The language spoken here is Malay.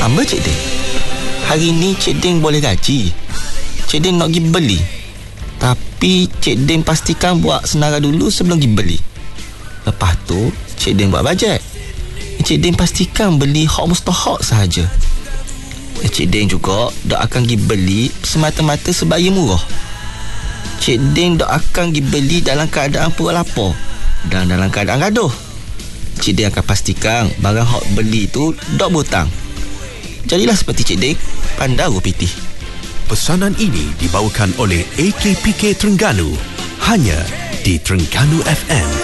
Amba Cik Ding, hari ni Cik Ding boleh gaji. Cik Ding nak pergi beli, tapi Cik Ding pastikan buat senara dulu sebelum pergi beli. Lepas tu Cik Ding buat bajet. Cik Ding pastikan beli hak mustahak sahaja. Cik Ding juga tak akan pergi beli semata-mata sebab ia murah. Cik Ding tak akan pergi beli dalam keadaan pura lapar dan dalam keadaan gaduh. Cik Ding akan pastikan barang hak beli tu tak berhutang. Jadilah seperti Cik Ding, pandai rupiti. Pesanan ini dibawakan oleh AKPK Terengganu, hanya di Terengganu FM.